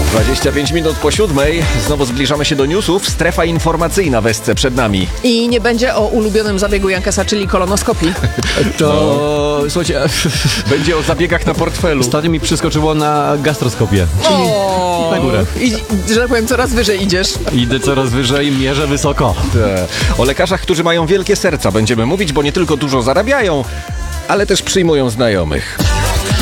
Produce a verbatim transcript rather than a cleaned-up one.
dwadzieścia pięć minut po siódmej. Znowu zbliżamy się do newsów. Strefa informacyjna w Esce przed nami. I nie będzie o ulubionym zabiegu Jankesa, czyli kolonoskopii. To, no. Słuchajcie, będzie o zabiegach na portfelu. ostatnio mi przeskoczyło na gastroskopię. O, na górę. I, że tak powiem, coraz wyżej idziesz. Idę coraz wyżej, mierzę wysoko. Te. O lekarzach, którzy mają wielkie serca będziemy mówić, bo nie tylko dużo zarabiają, ale też przyjmują znajomych.